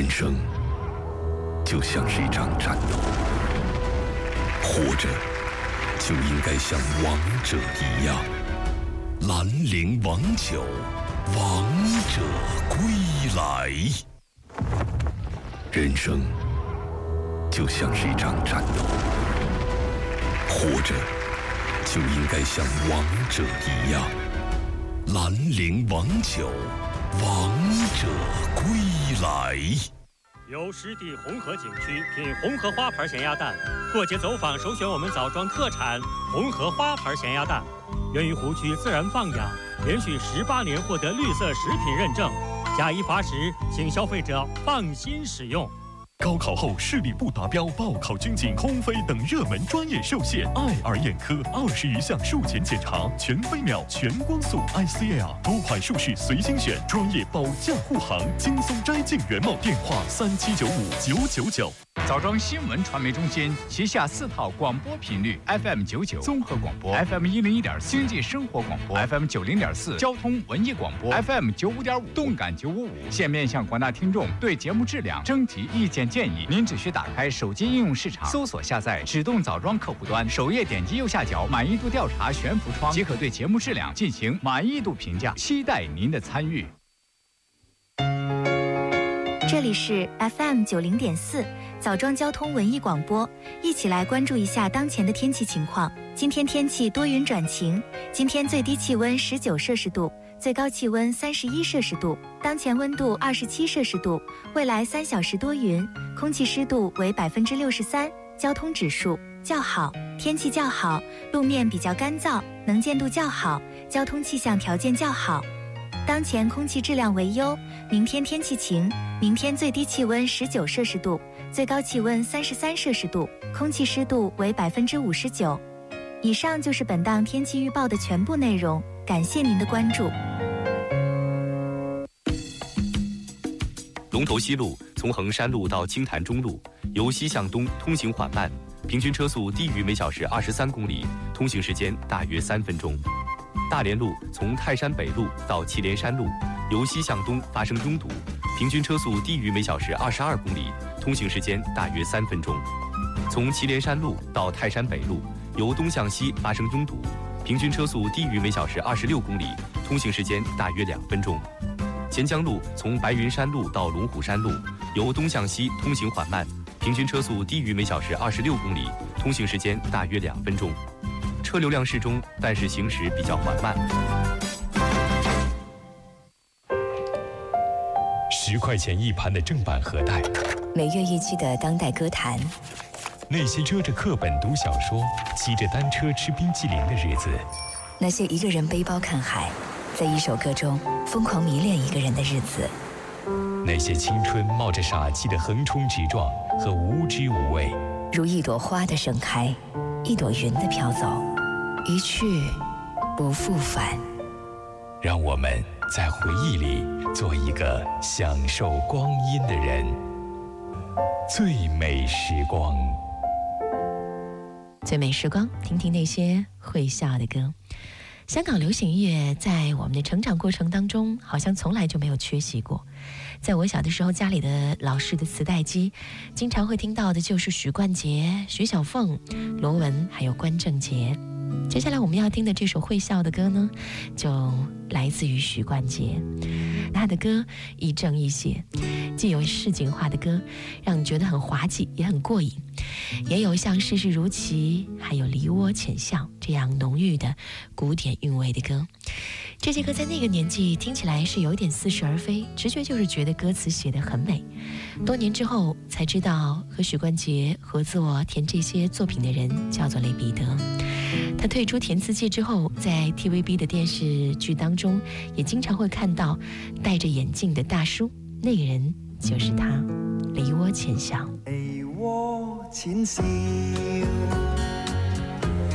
人生就像是一场战斗，活着就应该像王者一样。兰陵王酒，王者归来。人生就像是一场战斗，活着就应该像王者一样。兰陵王酒，王者归来。 由湿地红河景区品红河花牌咸鸭蛋，过节走访首选我们枣庄特产红河花牌咸鸭蛋，源于湖区自然放养，连续18年获得绿色食品认证，加以罚食，请消费者放心使用。 高考后视力不达标，报考军警、空飞等热门专业受限。爱尔眼科20余项术前检查，全飞秒、全光速 ICL， 多款术式随心选，专业保驾护航，轻松摘尽圆梦。电话37959999。 枣庄新闻传媒中心旗下4套广播频率 FM99 综合广播 ，FM101.4 经济生活广播 ，FM90.4 交通文艺广播 ，FM95.5 动感955。现面向广大听众对节目质量征集意见建议，您只需打开手机应用市场，搜索下载只动枣庄客户端，首页点击右下角满意度调查悬浮窗，即可对节目质量进行满意度评价。期待您的参与。 这里是 FM90.4 枣庄交通文艺广播，一起来关注一下当前的天气情况。今天天气多云转晴，今天最低气温19摄氏度，最高气温31摄氏度，当前温度27摄氏度。未来3小时多云，空气湿度为63%，交通指数较好，天气较好，路面比较干燥，能见度较好，交通气象条件较好。当前空气质量为优，明天天气晴，明天最低气温19摄氏度，最高气温33摄氏度，空气湿度为59%。以上就是本档天气预报的全部内容，感谢您的关注。 龙头西路从衡山路到青潭中路，由西向东通行缓慢，平均车速低于每小时23公里，通行时间大约3分钟。大连路从泰山北路到祁连山路，由西向东发生拥堵，平均车速低于每小时22公里，通行时间大约3分钟。从祁连山路到泰山北路，由东向西发生拥堵，平均车速低于每小时26公里，通行时间大约2分钟。钱江路从白云山路到龙虎山路，由东向西通行缓慢，平均车速低于每小时26公里，通行时间大约2分钟。车流量适中，但是行驶比较缓慢。 10块钱一盘的正版盒带， 每月一期的当代歌坛， 那些遮着课本读小说、骑着单车吃冰淇淋的日子， 那些一个人背包看海，在一首歌中疯狂迷恋一个人的日子， 那些青春冒着傻气的横冲直撞和无知无畏， 如一朵花的盛开，一朵云的飘走，一去不复返。 让我们在回忆里做一个享受光阴的人。最美时光， 最美时光，听听那些会笑的歌。香港流行音乐在我们的成长过程当中好像从来就没有缺席过。在我小的时候，家里的老式的磁带机经常会听到的就是许冠杰、徐小凤、罗文还有关正杰。接下来我们要听的这首会笑的歌呢，就来自于许冠杰。他的歌亦正亦邪，既有市井化的歌让你觉得很滑稽也很过瘾，也有像世事如棋还有梨涡浅笑这样浓郁的古典韵味的歌。这些歌在那个年纪听起来是有点似是而非，直觉就是觉得歌词写得很美。多年之后才知道，和许冠杰合作填这些作品的人叫做雷彼得。他退出填词界之后，在 TVB 的电视剧当中也经常会看到戴着眼镜的大叔，那个人就是他，梨涡浅笑。 梨涡淺笑，